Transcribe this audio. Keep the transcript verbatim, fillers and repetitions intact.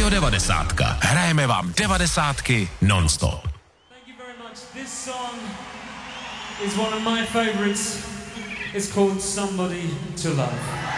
Rádio devadesátka. Hrajeme vám devadesátky non-stop. Thank you very much. This song is one of my favorites. It's called Somebody to Love.